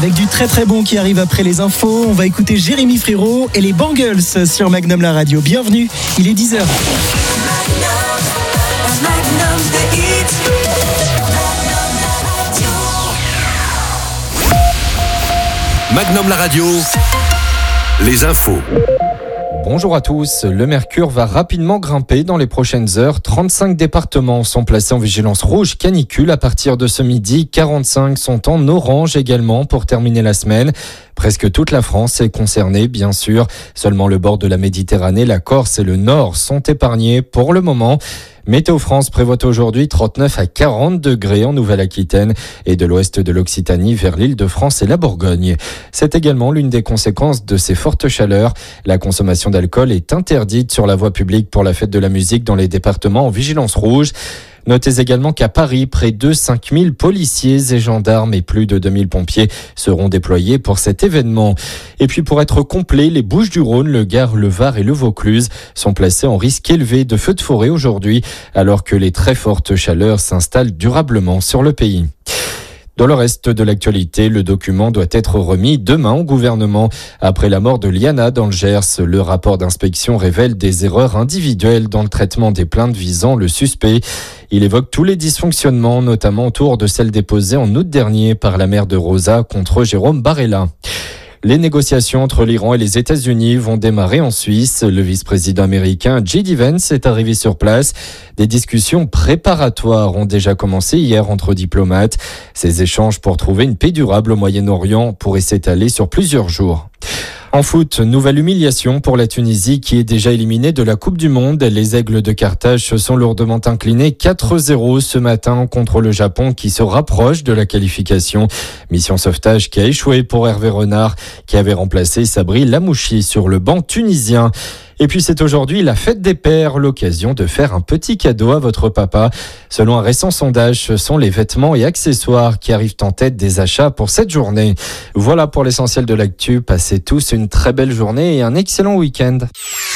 Avec du très très bon qui arrive après les infos, on va écouter Jérémy Frérot et les Bangles sur Magnum la radio. Bienvenue, il est 10h. Magnum la radio, les infos. Bonjour à tous, le mercure va rapidement grimper dans les prochaines heures. 35 départements sont placés en vigilance rouge canicule à partir de ce midi. 45 sont en orange également pour terminer la semaine. Presque toute la France est concernée, bien sûr. Seulement le bord de la Méditerranée, la Corse et le Nord sont épargnés pour le moment. Météo France prévoit aujourd'hui 39 à 40 degrés en Nouvelle-Aquitaine et de l'ouest de l'Occitanie vers l'Île-de-France et la Bourgogne. C'est également l'une des conséquences de ces fortes chaleurs. La consommation d'alcool est interdite sur la voie publique pour la fête de la musique dans les départements en vigilance rouge. Notez également qu'à Paris, près de 5000 policiers et gendarmes et plus de 2000 pompiers seront déployés pour cet événement. Et puis pour être complet, les Bouches-du-Rhône, le Gard, le Var et le Vaucluse sont placés en risque élevé de feux de forêt aujourd'hui, alors que les très fortes chaleurs s'installent durablement sur le pays. Dans le reste de l'actualité, le document doit être remis demain au gouvernement. Après la mort de Liana dans le Gers, le rapport d'inspection révèle des erreurs individuelles dans le traitement des plaintes visant le suspect. Il évoque tous les dysfonctionnements, notamment autour de celle déposée en août dernier par la mère de Rosa contre Jérôme Barella. Les négociations entre l'Iran et les États-Unis vont démarrer en Suisse. Le vice-président américain J.D. Vance est arrivé sur place. Des discussions préparatoires ont déjà commencé hier entre diplomates. Ces échanges pour trouver une paix durable au Moyen-Orient pourraient s'étaler sur plusieurs jours. En foot, nouvelle humiliation pour la Tunisie qui est déjà éliminée de la Coupe du Monde. Les Aigles de Carthage se sont lourdement inclinés 4-0 ce matin contre le Japon qui se rapproche de la qualification. Mission sauvetage qui a échoué pour Hervé Renard qui avait remplacé Sabri Lamouchi sur le banc tunisien. Et puis c'est aujourd'hui la fête des pères, l'occasion de faire un petit cadeau à votre papa. Selon un récent sondage, ce sont les vêtements et accessoires qui arrivent en tête des achats pour cette journée. Voilà pour l'essentiel de l'actu. Passez tous une très belle journée et un excellent week-end.